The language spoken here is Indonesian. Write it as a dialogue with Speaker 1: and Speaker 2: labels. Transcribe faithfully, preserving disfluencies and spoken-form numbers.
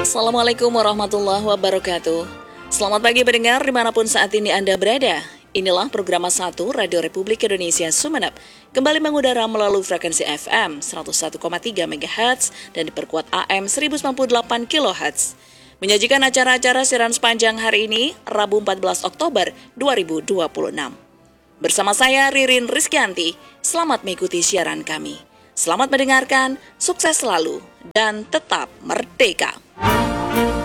Speaker 1: Assalamualaikum warahmatullahi wabarakatuh. Selamat pagi pendengar dimanapun saat ini Anda berada. Inilah program satu Radio Republik Indonesia Sumeneb kembali mengudara melalui frekuensi F M seratus satu koma tiga megahertz dan diperkuat A M seribu sembilan puluh delapan kilohertz. Menyajikan acara-acara siaran sepanjang hari ini, Rabu empat belas Oktober dua ribu dua puluh enam. Bersama saya Ririn Rizkyanti, selamat mengikuti siaran kami. Selamat mendengarkan, sukses selalu, dan tetap merdeka.